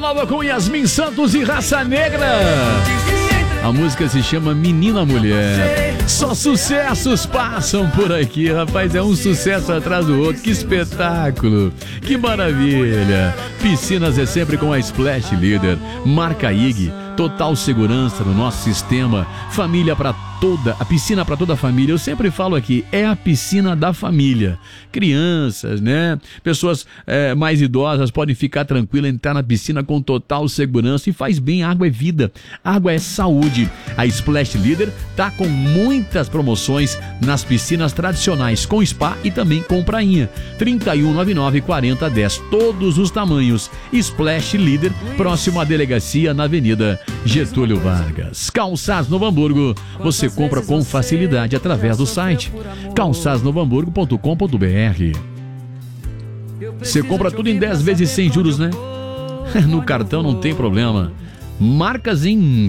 Nova com Yasmin Santos e Raça Negra. A música se chama Menina Mulher. Só sucessos passam por aqui, rapaz. É um sucesso atrás do outro. Que espetáculo, que maravilha. Piscinas é sempre com a Splash Leader. Marca IG, total segurança no nosso sistema. Família para toda, a piscina para toda a família. Eu sempre falo aqui, é a piscina da família. Crianças, né? Pessoas mais idosas podem ficar tranquilas, entrar na piscina com total segurança e faz bem. Água é vida, água é saúde. A Splash Leader tá com muitas promoções nas piscinas tradicionais, com spa e também com prainha. 3199-4010, todos os tamanhos. Splash Leader, próximo à delegacia na Avenida Getúlio Vargas. Calçados Novo Hamburgo, você compra com facilidade através do site calçadosnovohamburgo.com.br. Você compra tudo em 10 vezes sem juros, né? No cartão não tem problema. Marcas em